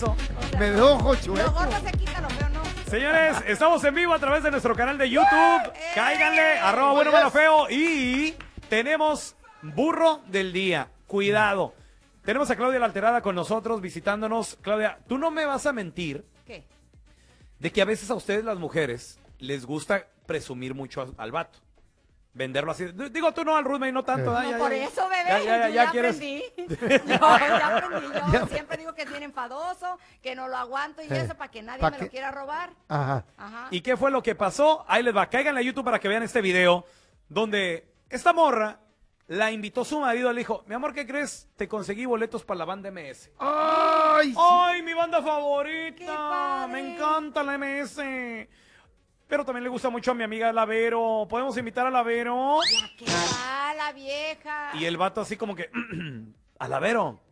eso. Me dejó ojo Lo chueco. gordo se quita, lo feo no. Señores, estamos en vivo a través de nuestro canal de YouTube. Cáiganle, @bueno, malo, feo. Y tenemos burro del día. Cuidado. Tenemos a Claudia la Alterada con nosotros visitándonos. Claudia, tú no me vas a mentir ¿Qué? de que a veces a ustedes las mujeres les gusta presumir mucho al vato. Venderlo así. Digo, tú no, al Rudme, no tanto. No, Ya, por ya. eso, bebé, Ya quieres. aprendí. Ya aprendí. Yo siempre digo que es bien enfadoso, que no lo aguanto y eso para que nadie me lo quiera robar. Ajá. Ajá. ¿Y qué fue lo que pasó? Ahí les va. Cáiganle a YouTube para que vean este video donde esta morra la invitó su marido. Le dijo, mi amor, ¿qué crees? Te conseguí boletos para la banda MS. ¡Ay! sí. ¡Ay, mi banda ¡Qué favorita! padre! Me encanta la MS. Pero también le gusta mucho a mi amiga Lavero. ¿Podemos invitar a Lavero? Ya que va la vieja. Y el vato así como que, a Lavero,